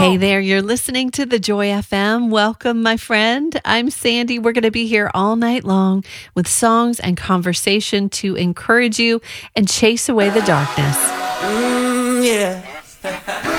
Hey there, you're listening to the Joy FM. Welcome, my friend. I'm Sandy. We're going to be here all night long with songs and conversation to encourage you and chase away the darkness. Yeah.